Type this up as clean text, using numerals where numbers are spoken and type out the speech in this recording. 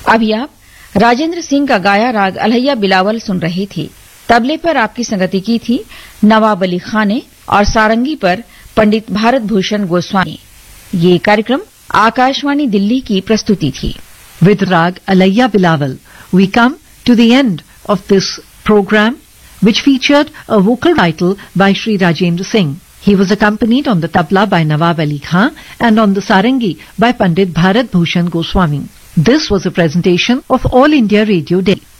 अभी आप राजेंद्र सिंह का गाया राग अलहैया बिलावल सुन रहे थे। तबले पर आपकी संगति की थी नवाब अली खान ने और सारंगी पर पंडित भारत भूषण गोस्वामी। ये कार्यक्रम आकाशवाणी दिल्ली की प्रस्तुति थी। With Rag Alaiya Bilawal, we come to the end of this program, which featured a vocal recital by Sri Rajendra Singh. He was accompanied on the tabla by Nawab Ali Khan and on the sarangi by Pandit Bharat Bhushan Goswami. This was a presentation of All India Radio Day.